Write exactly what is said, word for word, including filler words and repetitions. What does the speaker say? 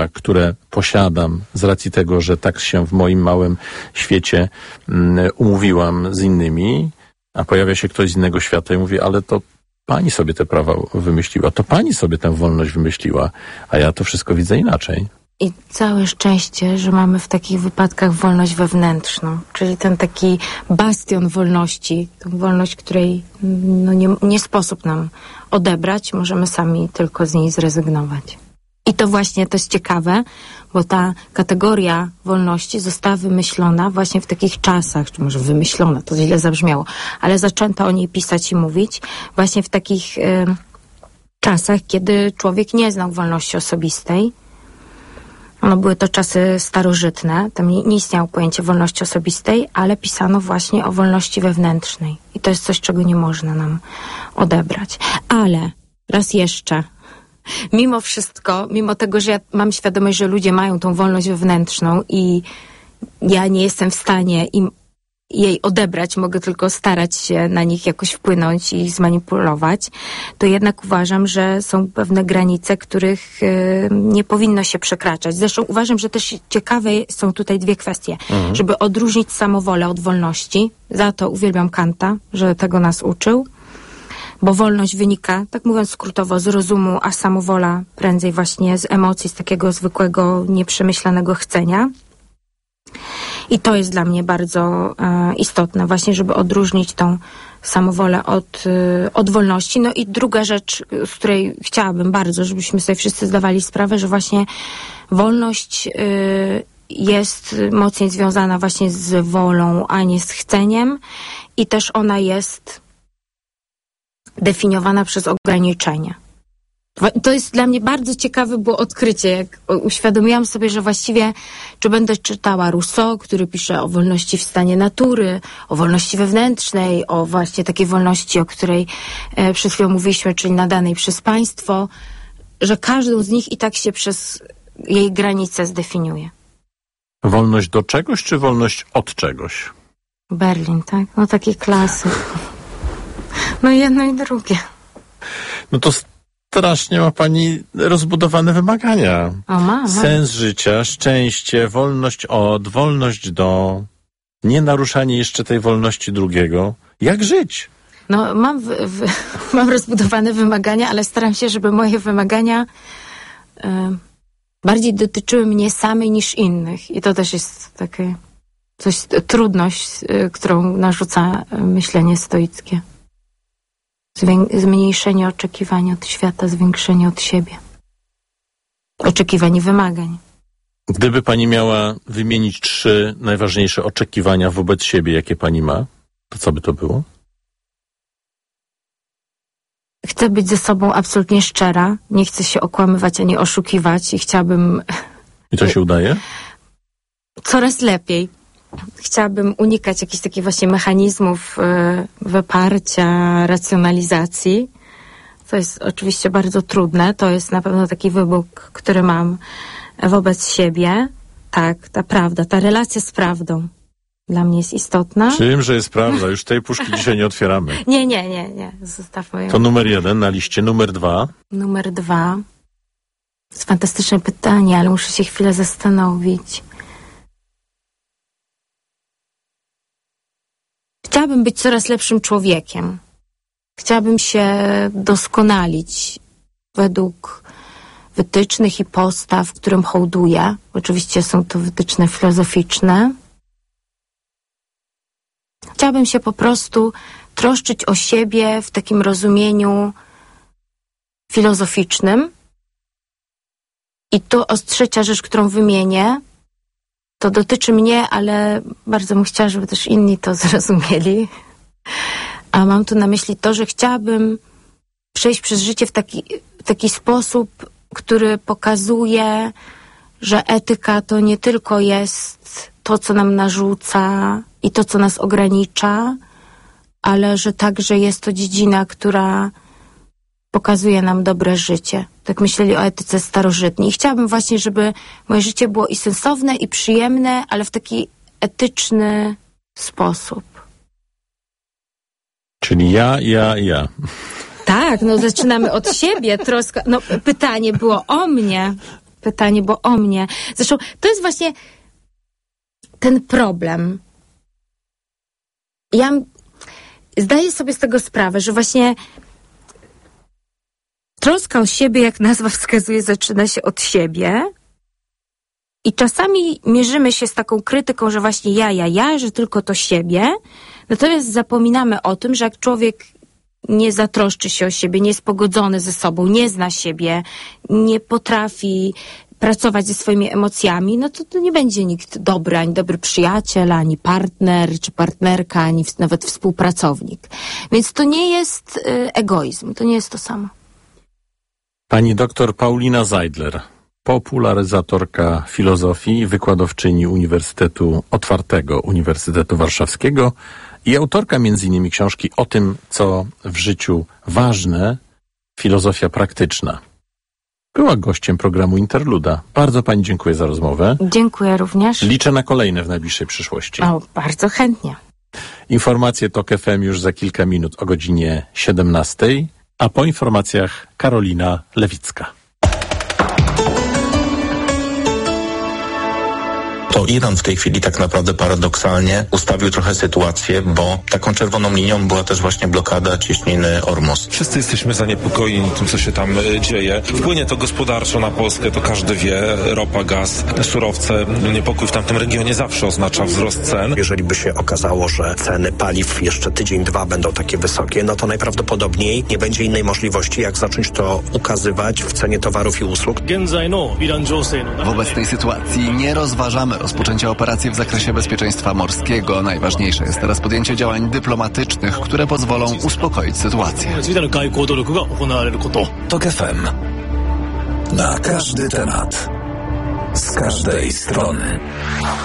które posiadam z racji tego, że tak się w moim małym świecie um, umówiłam z innymi, a pojawia się ktoś z innego świata i mówi, ale to pani sobie te prawa wymyśliła, to pani sobie tę wolność wymyśliła, a ja to wszystko widzę inaczej. I całe szczęście, że mamy w takich wypadkach wolność wewnętrzną, czyli ten taki bastion wolności, tą wolność, której no nie, nie sposób nam odebrać, możemy sami tylko z niej zrezygnować. I to właśnie to jest ciekawe, bo ta kategoria wolności została wymyślona właśnie w takich czasach, czy może wymyślona, to źle zabrzmiało, ale zaczęto o niej pisać i mówić właśnie w takich y, czasach, kiedy człowiek nie znał wolności osobistej. No, były to czasy starożytne, tam nie, nie istniało pojęcie wolności osobistej, ale pisano właśnie o wolności wewnętrznej. I to jest coś, czego nie można nam odebrać. Ale raz jeszcze, mimo wszystko, mimo tego, że ja mam świadomość, że ludzie mają tą wolność wewnętrzną i ja nie jestem w stanie im jej odebrać, mogę tylko starać się na nich jakoś wpłynąć i zmanipulować, to jednak uważam, że są pewne granice, których y, nie powinno się przekraczać. Zresztą uważam, że też ciekawe są tutaj dwie kwestie. Mhm. Żeby odróżnić samowolę od wolności. Za to uwielbiam Kanta, że tego nas uczył. Bo wolność wynika, tak mówiąc skrótowo, z rozumu, a samowola prędzej właśnie z emocji, z takiego zwykłego, nieprzemyślanego chcenia. I to jest dla mnie bardzo e, istotne, właśnie, żeby odróżnić tą samowolę od, e, od wolności. No i druga rzecz, z której chciałabym bardzo, żebyśmy sobie wszyscy zdawali sprawę, że właśnie wolność e, jest mocniej związana właśnie z wolą, a nie z chceniem i też ona jest definiowana przez ograniczenia. To jest dla mnie bardzo ciekawe było odkrycie, jak uświadomiłam sobie, że właściwie, czy będę czytała Rousseau, który pisze o wolności w stanie natury, o wolności wewnętrznej, o właśnie takiej wolności, o której e, przed chwilą mówiliśmy, czyli nadanej przez państwo, że każdą z nich i tak się przez jej granice zdefiniuje. Wolność do czegoś, czy wolność od czegoś? Berlin, tak? No taki klasyk. No jedno i drugie. No to strasznie ma pani rozbudowane wymagania. O, ma, ma. Sens życia, szczęście, wolność od, wolność do, nienaruszanie jeszcze tej wolności drugiego. Jak żyć? No mam, w, w, mam rozbudowane wymagania, ale staram się, żeby moje wymagania y, bardziej dotyczyły mnie samej niż innych. I to też jest takie coś, trudność, y, którą narzuca myślenie stoickie. Zmniejszenie oczekiwań od świata, zwiększenie od siebie. Oczekiwań i wymagań. Gdyby pani miała wymienić trzy najważniejsze oczekiwania wobec siebie, jakie pani ma, to co by to było? Chcę być ze sobą absolutnie szczera. Nie chcę się okłamywać ani oszukiwać i chciałabym... I to się udaje? Coraz lepiej. Chciałabym unikać jakichś takich właśnie mechanizmów y, wyparcia, racjonalizacji, co jest oczywiście bardzo trudne. To jest na pewno taki wybór, który mam wobec siebie. Tak, ta prawda, ta relacja z prawdą dla mnie jest istotna. Czymże jest prawda? Już tej puszki dzisiaj nie otwieramy. Nie, nie, nie, nie. Zostawmy ją. To numer jeden na liście. Numer dwa? Numer dwa. To jest fantastyczne pytanie, ale muszę się chwilę zastanowić. Chciałabym być coraz lepszym człowiekiem. Chciałabym się doskonalić według wytycznych i postaw, którym hołduję. Oczywiście są to wytyczne filozoficzne. Chciałabym się po prostu troszczyć o siebie w takim rozumieniu filozoficznym. I tu trzecia rzecz, którą wymienię, to dotyczy mnie, ale bardzo bym chciała, żeby też inni to zrozumieli. A mam tu na myśli to, że chciałabym przejść przez życie w taki, w taki sposób, który pokazuje, że etyka to nie tylko jest to, co nam narzuca i to, co nas ogranicza, ale że także jest to dziedzina, która pokazuje nam dobre życie. Tak myśleli o etyce starożytni. I chciałabym właśnie, żeby moje życie było i sensowne, i przyjemne, ale w taki etyczny sposób. Czyli ja, ja, ja. Tak, no zaczynamy od siebie. Troska. No pytanie było o mnie. pytanie, bo o mnie. Zresztą to jest właśnie ten problem. Ja zdaję sobie z tego sprawę, że właśnie troska o siebie, jak nazwa wskazuje, zaczyna się od siebie. I czasami mierzymy się z taką krytyką, że właśnie ja, ja, ja, że tylko to siebie. Natomiast zapominamy o tym, że jak człowiek nie zatroszczy się o siebie, nie jest pogodzony ze sobą, nie zna siebie, nie potrafi pracować ze swoimi emocjami, no to, to nie będzie nikt dobry, ani dobry przyjaciel, ani partner, czy partnerka, ani w, nawet współpracownik. Więc to nie jest y, egoizm, to nie jest to samo. Pani doktor Paulina Zeidler, popularyzatorka filozofii, wykładowczyni Uniwersytetu Otwartego Uniwersytetu Warszawskiego i autorka między innymi książki o tym, co w życiu ważne, filozofia praktyczna. Była gościem programu Interluda. Bardzo pani dziękuję za rozmowę. Dziękuję również. Liczę na kolejne w najbliższej przyszłości. O, bardzo chętnie. Informacje TOK F M już za kilka minut o godzinie siedemnastej, a po informacjach Karolina Lewicka. To Iran w tej chwili tak naprawdę paradoksalnie ustawił trochę sytuację, bo taką czerwoną linią była też właśnie blokada cieśniny Ormus. Wszyscy jesteśmy zaniepokojeni tym, co się tam dzieje. Wpłynie to gospodarczo na Polskę, to każdy wie. Ropa, gaz, surowce. Niepokój w tamtym regionie zawsze oznacza wzrost cen. Jeżeli by się okazało, że ceny paliw jeszcze tydzień, dwa będą takie wysokie, no to najprawdopodobniej nie będzie innej możliwości, jak zacząć to ukazywać w cenie towarów i usług. Wobec tej sytuacji nie rozważamy rozpoczęcia operacji w zakresie bezpieczeństwa morskiego. Najważniejsze jest teraz podjęcie działań dyplomatycznych, które pozwolą uspokoić sytuację. TOK F M. Na każdy temat. Z każdej strony.